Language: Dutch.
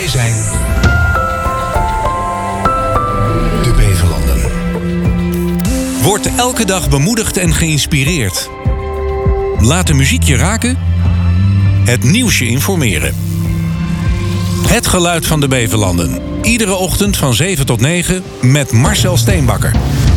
zijn de Beverlanden. Word elke dag bemoedigd en geïnspireerd. Laat de muziek je raken. Het nieuws je informeren. Het geluid van de Beverlanden. Iedere ochtend van 7 tot 9 met Marcel Steenbakker.